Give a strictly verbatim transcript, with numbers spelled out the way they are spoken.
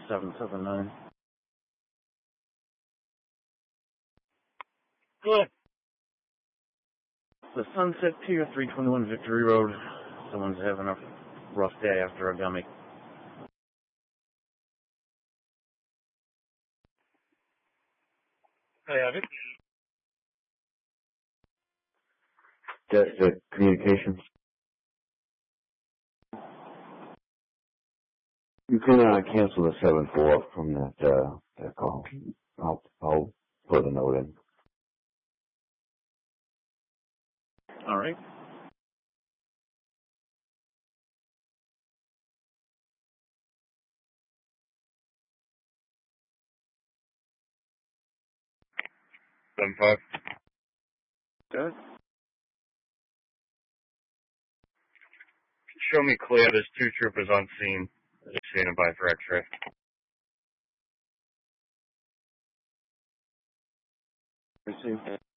seven seven nine. Good. The Sunset Pier, three twenty-one Victory Road. Someone's having a rough day after a gummy. I have it. The, the communications. You can uh, cancel the seven four from that uh, that call. I'll I'll put a note in. All right. Seven five. Good. Show me clear. There's two troopers on scene. Just standing by for X-ray. Received.